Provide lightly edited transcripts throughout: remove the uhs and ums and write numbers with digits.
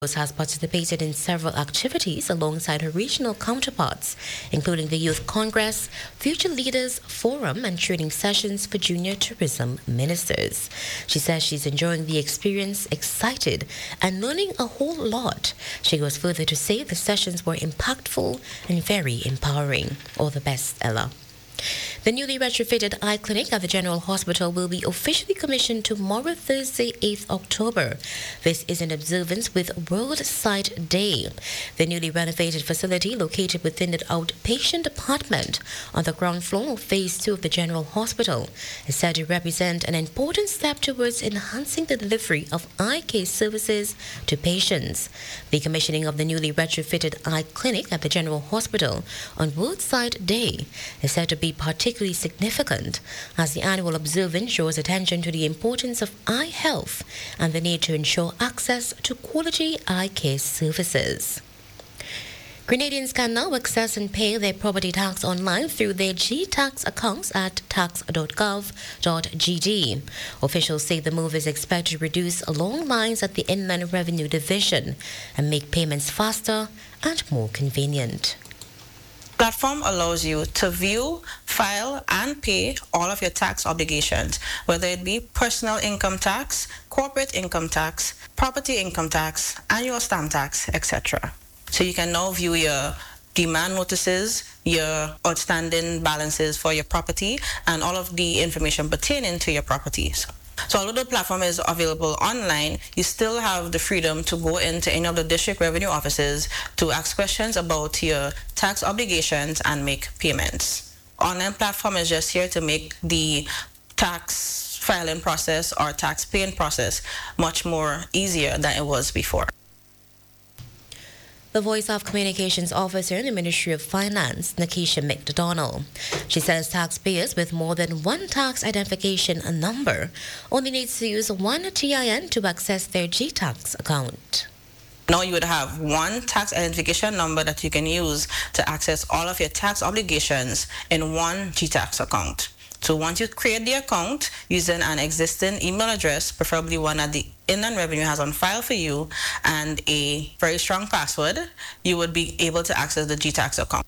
has participated in several activities alongside her regional counterparts, including the Youth Congress, Future Leaders Forum, and training sessions for junior tourism ministers. She says she's enjoying the experience, excited, and learning a whole lot. She goes further to say the sessions were impactful and very empowering. All the best, Ella. The newly retrofitted eye clinic at the General Hospital will be officially commissioned tomorrow, Thursday, 8th October. This is in observance with World Sight Day. The newly renovated facility, located within the outpatient department on the ground floor of Phase 2 of the General Hospital, is said to represent an important step towards enhancing the delivery of eye care services to patients. The commissioning of the newly retrofitted eye clinic at the General Hospital on World Sight Day is said to be particularly significant, as the annual observance draws attention to the importance of eye health and the need to ensure access to quality eye care services. Grenadians can now access and pay their property tax online through their GTax accounts at tax.gov.gd. Officials say the move is expected to reduce long lines at the Inland Revenue Division and make payments faster and more convenient. Platform allows you to view, file, and pay all of your tax obligations, whether it be personal income tax, corporate income tax, property income tax, annual stamp tax, etc. So you can now view your demand notices, your outstanding balances for your property, and all of the information pertaining to your properties. So although the platform is available online, you still have the freedom to go into any of the district revenue offices to ask questions about your tax obligations and make payments. Online platform is just here to make the tax filing process or tax paying process much more easier than it was before. The Voice of Communications Officer in the Ministry of Finance, Nakisha McDonald. She says taxpayers with more than one tax identification number only need to use one TIN to access their GTax account. Now you would have one tax identification number that you can use to access all of your tax obligations in one GTax account. So once you create the account using an existing email address, preferably one that the Inland Revenue has on file for you, and a very strong password, you would be able to access the GTax account.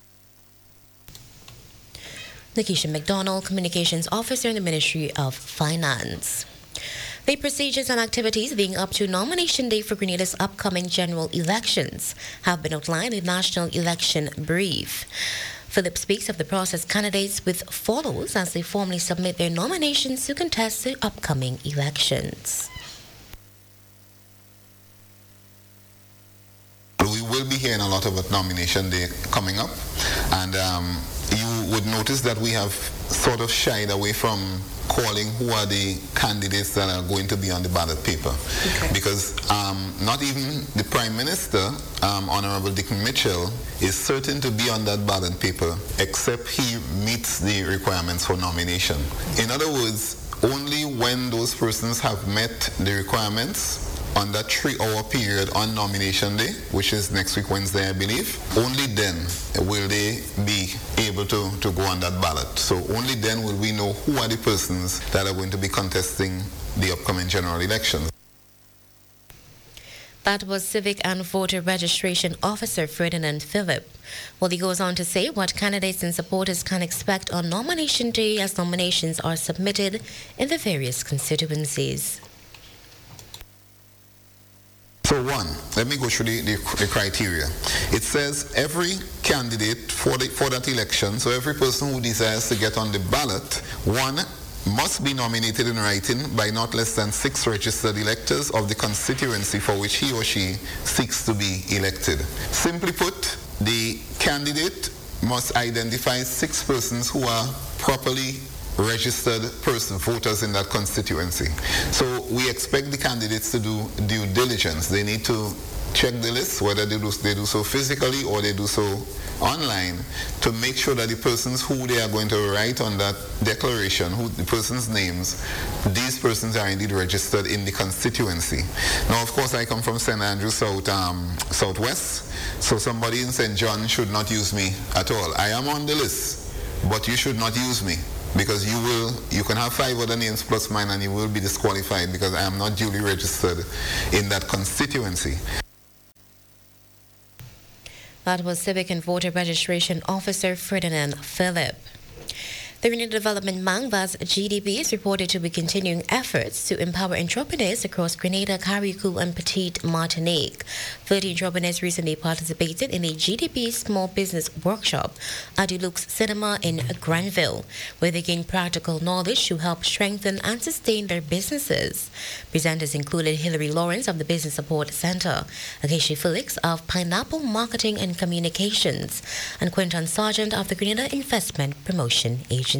Nakisha McDonald, Communications Officer in the Ministry of Finance. The procedures and activities leading up to nomination day for Grenada's upcoming general elections have been outlined in the National Election Brief. Philip speaks of the process candidates with follows as they formally submit their nominations to contest the upcoming elections. We will be hearing a lot about nomination day coming up, and you would notice that we have sort of shied away from calling who are the candidates that are going to be on the ballot paper. Okay. Because not even the Prime Minister, Honorable Dick Mitchell, is certain to be on that ballot paper except he meets the requirements for nomination. In other words, only when those persons have met the requirements on that 3-hour period on nomination day, which is next week Wednesday, I believe, only then will they be able to go on that ballot. So only then will we know who are the persons that are going to be contesting the upcoming general elections. That was Civic and Voter Registration Officer Ferdinand Phillip. Well, he goes on to say what candidates and supporters can expect on nomination day as nominations are submitted in the various constituencies. So one, let me go through the criteria. It says every candidate for that election, so every person who desires to get on the ballot, one, must be nominated in writing by not less than 6 registered electors of the constituency for which he or she seeks to be elected. Simply put, the candidate must identify 6 persons who are properly registered voters in that constituency. So we expect the candidates to do due diligence. They need to check the list, whether they do so physically or they do so online, to make sure that the persons who they are going to write on that declaration, the person's names, these persons are indeed registered in the constituency. Now, of course, I come from St. Andrews Southwest, so somebody in St. John should not use me at all. I am on the list, but you should not use me, because you can have 5 other names plus mine and you will be disqualified because I am not duly registered in that constituency. That was Civic and Voter Registration Officer Ferdinand Phillip. The Grenada Development Bank, thus GDB, is reported to be continuing efforts to empower entrepreneurs across Grenada, Carriacou, and Petite Martinique. 30 entrepreneurs recently participated in a GDB small business workshop at Dulux Cinema in Granville, where they gained practical knowledge to help strengthen and sustain their businesses. Presenters included Hilary Lawrence of the Business Support Center, Akeshi Felix of Pineapple Marketing and Communications, and Quentin Sargent of the Grenada Investment Promotion Agency.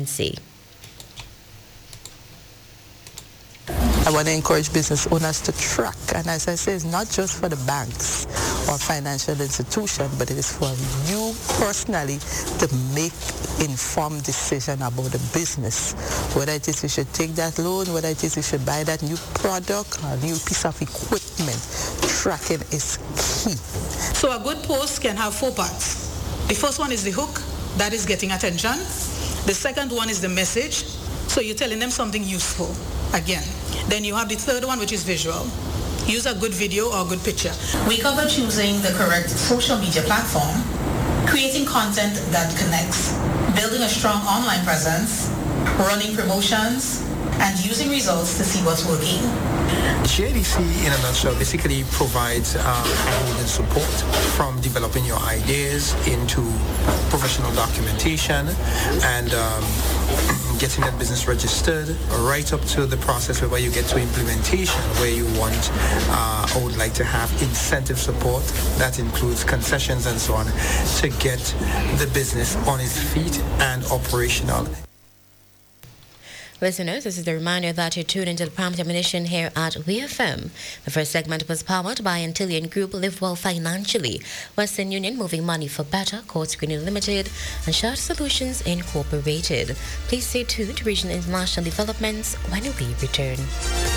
I want to encourage business owners to track, and as I say, it's not just for the banks or financial institution, but it is for you personally to make informed decision about the business. Whether it is you should take that loan, whether it is you should buy that new product or new piece of equipment, tracking is key. So a good post can have 4 parts. The first one is the hook, that is getting attention. The second one is the message, so you're telling them something useful, again. Then you have the third one, which is visual. Use a good video or a good picture. We cover choosing the correct social media platform, creating content that connects, building a strong online presence, running promotions, and using results to see what's working. GIDC, in a nutshell, basically provides handholding support from developing your ideas into professional documentation and getting that business registered, right up to the process where you get to implementation, where you want or would like to have incentive support that includes concessions and so on to get the business on its feet and operational. Listeners, this is the reminder that you're tuned into the prompt ammunition here at VFM. The first segment was powered by Antillean Group, Live Well Financially, Western Union Moving Money for Better, Court Grenada Limited, and Shared Solutions Incorporated. Please stay tuned to regional international developments when we return.